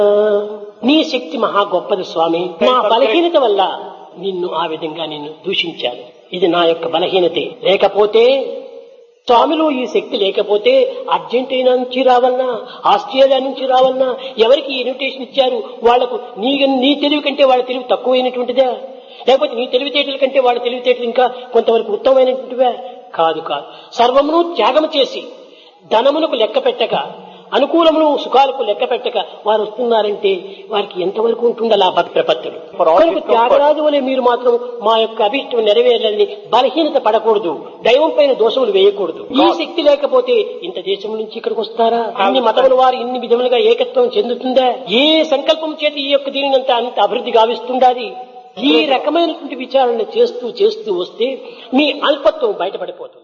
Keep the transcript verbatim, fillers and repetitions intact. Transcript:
నీ శక్తి మహా గొప్పది స్వామి. నా బలహీనత వల్ల నిన్ను ఆ విధంగా నిన్ను దూషించాను. ఇది నా యొక్క బలహీనతే. లేకపోతే స్వామిలో ఈ శక్తి లేకపోతే అర్జెంటీనా నుంచి రావాలన్నా, ఆస్ట్రేలియా నుంచి రావాలన్నా, ఎవరికి ఇన్విటేషన్ ఇచ్చారు వాళ్లకు నీ నీ తెలివి కంటే వాళ్ళ తెలివి తక్కువైనటువంటిదా? లేకపోతే నీ తెలివితేటల కంటే వాళ్ళ తెలివితేటలు ఇంకా కొంతవరకు ఉత్తమమైనటువంటివా? కాదు కాదు. సర్వమును త్యాగం చేసి ధనమునకు లెక్క పెట్టక, అనుకూలమును సుఖాలకు లెక్క పెట్టక వారు వస్తున్నారంటే వారికి ఎంతవరకు ఉంటుండాలి ఆ భక్తి ప్రపత్తులు. త్యాగరాజు వలె మీరు మాత్రం మా యొక్క అభిష్టం నెరవేరాలని బలహీనత పడకూడదు, దైవం పైన దోషములు వేయకూడదు. ఈ శక్తి లేకపోతే ఇంత దేశం నుంచి ఇక్కడికి వస్తారా? అన్ని మతముల వారు ఇన్ని విధములుగా ఏకత్వం చెందుతుందా? ఏ సంకల్పం చేతి ఈ యొక్క దీనినంతా అంత అభివృద్ధి గావిస్తుండాలి? ఈ రకమైనటువంటి విచారణ చేస్తూ చేస్తూ వస్తే మీ అల్పత్వం బయటపడిపోతుంది.